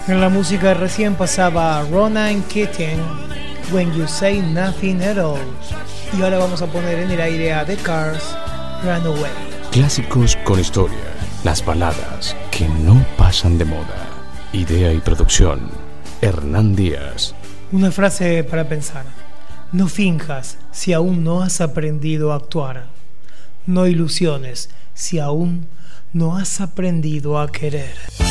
En la música recién pasaba Ronan Keating, When You Say Nothing at All. Y ahora vamos a poner en el aire a The Cars, Runaway. Clásicos con historia, las baladas que no pasan de moda. Idea y producción, Hernán Díaz. Una frase para pensar. No finjas si aún no has aprendido a actuar. No ilusiones si aún no has aprendido a querer.